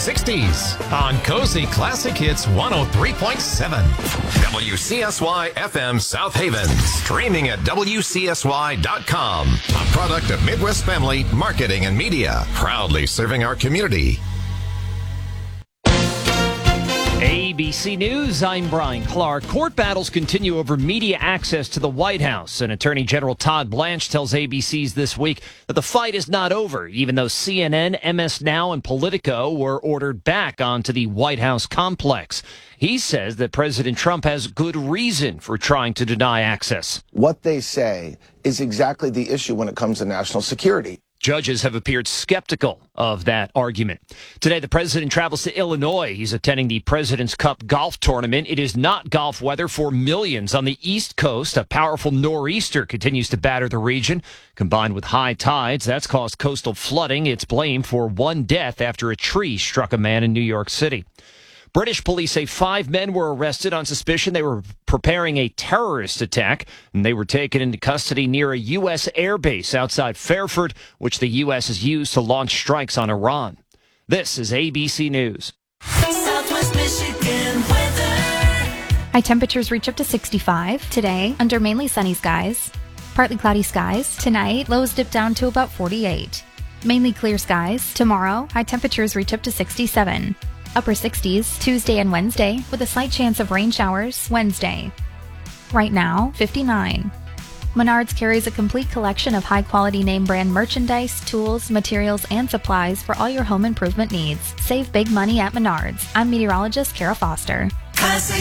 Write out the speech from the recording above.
60s on Cozy Classic Hits 103.7. WCSY FM South Haven. Streaming at WCSY.com. A product of Midwest Family Marketing and Media. Proudly serving our community. ABC News, I'm Brian Clark. Court battles continue over media access to the White House. And Attorney General Todd Blanche tells ABC's This Week that the fight is not over, even though CNN, MS Now, and Politico were ordered back onto the White House complex. He says that President Trump has good reason for trying to deny access. What they say is exactly the issue when it comes to national security. Judges have appeared skeptical of that argument. Today, the president travels to Illinois. He's attending the President's Cup golf tournament. It is not golf weather for millions on the East Coast. A powerful nor'easter continues to batter the region. Combined with high tides, that's caused coastal flooding. It's blamed for one death after a tree struck a man in New York City. British police say 5 men were arrested on suspicion they were preparing a terrorist attack, and they were taken into custody near a U.S. airbase outside Fairford, which the U.S. has used to launch strikes on Iran. This is ABC News. Southwest Michigan weather. High temperatures reach up to 65 today under mainly sunny skies. Partly cloudy skies. Tonight, lows dip down to about 48. Mainly clear skies. Tomorrow, high temperatures reach up to 67. Upper 60s Tuesday and Wednesday with a slight chance of rain showers Wednesday. Right now, 59. Menards carries a complete collection of high-quality name-brand merchandise, tools, materials, and supplies for all your home improvement needs. Save big money at Menards. I'm meteorologist Kara Foster. Classic